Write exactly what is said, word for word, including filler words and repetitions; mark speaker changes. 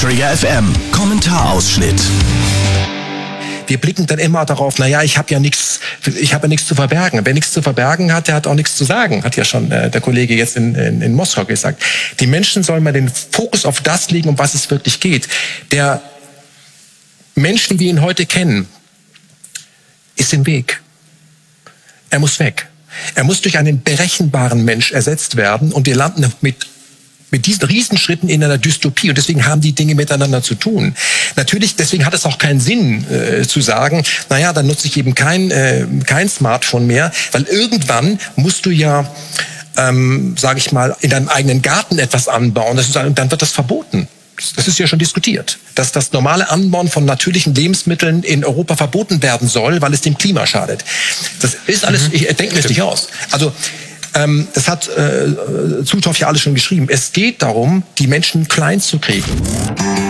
Speaker 1: Trigger F M, Kommentarausschnitt.
Speaker 2: Wir blicken dann immer darauf, naja, ich habe ja nichts, ich habe ja nichts zu verbergen. Wer nichts zu verbergen hat, der hat auch nichts zu sagen, hat ja schon äh, der Kollege jetzt in, in, in Moskau gesagt. Die Menschen sollen mal den Fokus auf das legen, um was es wirklich geht. Der Mensch, wie wir ihn heute kennen, ist im Weg. Er muss weg. Er muss durch einen berechenbaren Mensch ersetzt werden und wir landen mit mit diesen Riesenschritten in einer Dystopie und deswegen haben die Dinge miteinander zu tun. Natürlich, deswegen hat es auch keinen Sinn äh, zu sagen, naja, dann nutze ich eben kein, äh, kein Smartphone mehr, weil irgendwann musst du ja, ähm, sage ich mal, in deinem eigenen Garten etwas anbauen, das ist, und dann wird das verboten. Das ist ja schon diskutiert, dass das normale Anbauen von natürlichen Lebensmitteln in Europa verboten werden soll, weil es dem Klima schadet. Das ist alles, mhm. ich denke mir das nicht aus. Also Ähm, das hat äh, Zuthoff ja alles schon geschrieben. Es geht darum, die Menschen klein zu kriegen.